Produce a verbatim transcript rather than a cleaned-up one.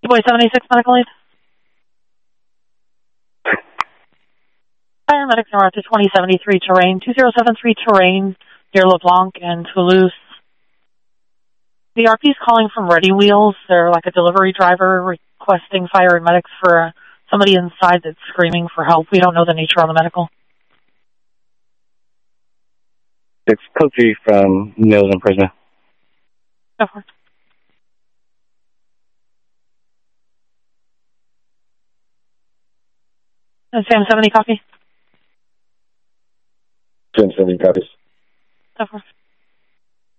Boy seven eight six medical aid. Paramedics are to twenty seventy-three terrain, two zero seven three terrain near LeBlanc and Toulouse. The R P is calling from Ready Wheels. They're like a delivery driver requesting fire and medics for uh, somebody inside that's screaming for help. We don't know the nature of the medical. It's Kochi from Mills and Prisma. Go for it. And Sam seventy copy. Sam seventy copies. Go for it.